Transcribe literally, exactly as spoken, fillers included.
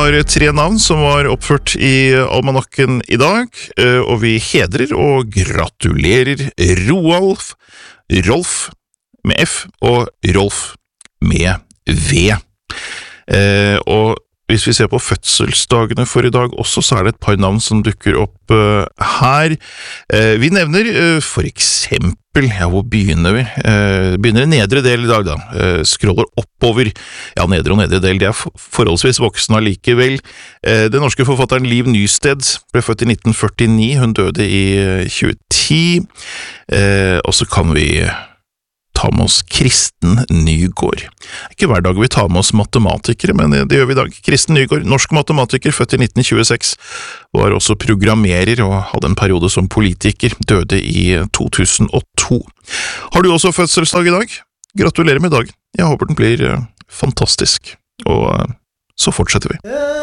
har tre navn som var oppført i almanakken i dag, og vi hedrer og gratulerer Roalf, Rolf med F og Rolf med V. Eh, og hvis vi ser på fødselsdagene for i dag også, så er det et par navn som dukker opp uh, her. Uh, vi nevner uh, for eksempel, ja, hvor begynner vi? Uh, begynner i nedre del i dag da, uh, scroller oppover, ja, nedre og nedre del, de er forholdsvis voksne allikevel. Uh, den norske forfatteren Liv Nysted ble født i nitten førtini, hun døde i tjue ti, uh, og så kan vi ta med oss Kristen Nygaard. Ikke hver dag vi tar med oss matematikere, men det gjør vi i dag. Kristen Nygaard, norsk matematiker, født i nitten tjueseks, var også programmerer og hadde en periode som politiker, døde i to tusen og to. Har du også fødselsdag i dag? Gratulerer med dagen. Jeg håper den blir fantastisk, og så fortsetter vi.